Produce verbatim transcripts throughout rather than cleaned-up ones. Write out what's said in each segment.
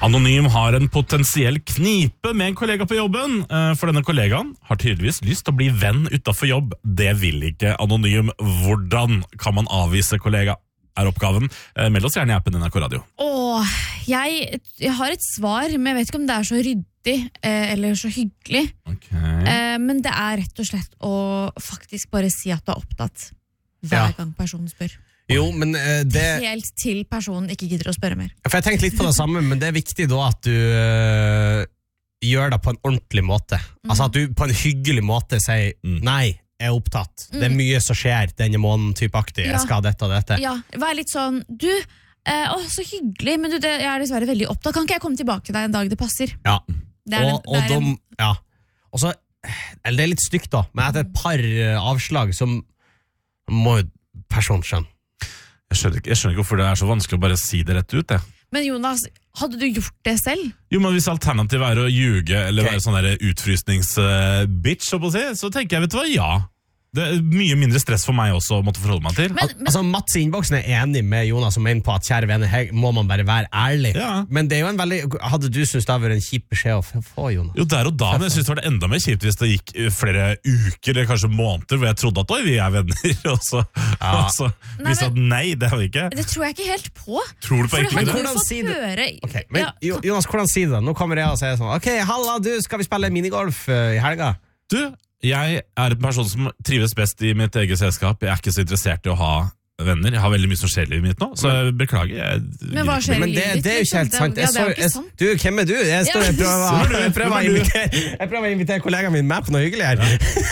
Anonym har en potensiell knipe med en kollega på jobben, for denne kollegaen har tydeligvis lyst til å bli venn utenfor jobb. Det vil ikke Anonym. Hvordan kan man avvise kollega? Er oppgaven. Meld oss gjerne i appen N R K Radio. Åh, jeg, jeg har et svar, men jeg vet ikke om det er så ryddig eh, eller så hyggelig. Okay. Eh, men det er rett og slett å faktisk bare si at du er opptatt hver Ja. gang personen spør. Jo, men uh, det... Helt til personen ikke gidder å spørre mer. For jeg tenkte litt på det samme, men det er viktig da at du uh, gjør det på en ordentlig måte. Mm. Altså at du på en hyggelig måte sier mm. nei, jeg er opptatt. Mm. Det er mye som skjer denne måneden typeaktig. Ja. Jeg skal ha dette og dette. Ja, vær litt sånn, du, eh, å, så hyggelig, men du, det, jeg er dessverre veldig opptatt. Kan ikke jeg komme tilbake til deg en dag det passer? Ja, det er, og, og, det er en... de, ja. Og så, eller det er litt stygt da, men etter et par avslag som må jo personen skjønne. Jeg skjønner, ikke, jeg skjønner ikke hvorfor det er så vanskelig å bare si det rett ut, det. Men Jonas, hadde du gjort det selv? Jo, men hvis alternativet er å ljuge eller okay. være sånn der utfrysnings-bitch, så, si, så tenker jeg, vet du hva, ja. Det er mye mindre stress for meg også å måtte forholde meg til. Men, men, altså, Mats i innboksen er enig med Jonas som mener på at kjære venner, her må man bare være ærlig. Ja. Men det er jo en veldig... Hadde du syntes det hadde vært en kjip beskjed å få, Jonas? Jo, der og da, men jeg synes det var det enda mer kjipt hvis det gikk flere uker eller kanskje måneder hvor jeg trodde at oi, vi er venner, og så, ja. og så nei, hvis at nei, det har vi ikke. Det tror jeg ikke helt på. Tror du på egentlig det? Hvordan si det? Høre... Okay, men, ja. Jonas, hvordan si det? Nå kommer jeg og sier sånn, ok, halla du, skal vi spille minigolf uh, i helga? Du... Jeg er en person som trives best i mitt eget selskap. Jeg er ikke så interessert i å ha venner. Jeg har veldig mye som skjer i livet mitt nå, så jeg beklager. Jeg, men hva skjer i livet ditt? Det er jo ikke helt sant. Jeg, ja, jeg, du, hvem er du? Jeg, står, jeg, prøver, jeg, prøver, å invitere, jeg prøver å invitere kollegaen min med på noe hyggelig her.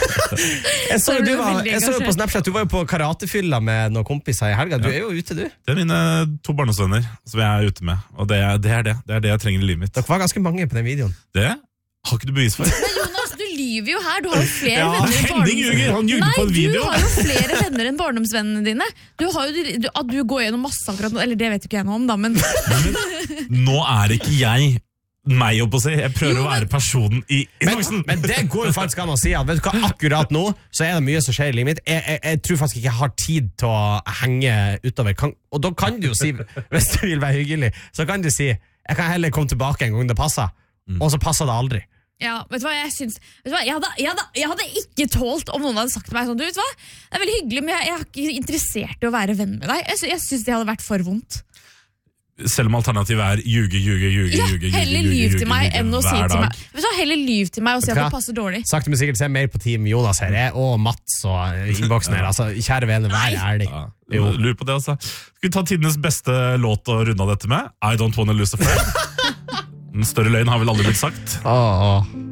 Jeg så jo på Snapchat, du var jo på karatefylla med noen kompiser i helga. Du er jo ute, du. Det er mine to barndomsvenner som jeg er ute med, og det er det, er det. det er det jeg trenger i livet mitt. Dere var ganske mange på den videoen. Det har ikke du bevis for. Men Jonas, du lyver jo her. Du har jo flere ja, venner enn barndomsvennene. Han ljuger på en video. Nei, du har jo flere venner enn barndomsvennene dine. Du har jo, du, at du går gjennom masse akkurat nå, eller det vet ikke jeg noe om da, men... men nå er ikke jeg meg opp å si. Jeg prøver jo, men... å være personen i innvoksen. Men, men det går jo faktisk an å si at vet du hva, akkurat nå så er det mye som skjer i livet mitt. Jeg, jeg, jeg tror faktisk ikke jeg har tid til å henge utover. Kan, og da kan du jo si, hvis du vil være hyggelig, så kan du si, jeg kan heller komme tilbake en gang det passer. Mm. Og så passer det aldri. Ja, vet du hva, jeg syns vet du hva, jeg hadde, jeg, hadde, jeg hadde ikke tålt om noen hadde sagt til meg sånn, du vet hva, det er veldig hyggelig, men jeg, jeg er ikke interessert i å være venn med deg. Jeg, jeg syns det hadde vært for vondt. Selv om alternativet er ljuge, ljuge, ljuge, ja, ljuge, heller ljuge, lyv ljuge, til meg ljuge, enn å si til meg. Vet du hva, heller lyv til meg og si at det passer dårlig. Sakte men sikkert, se mer på team Jonas her, og Mats og innboksen her, altså, kjære venner, vær ærlig. Ja. Jo, lurer på det altså. Skal vi ta tidenes beste låt å runde av dette med? I don't wanna lose a friend. En større løgn har vel aldri blitt sagt. Åh, åh.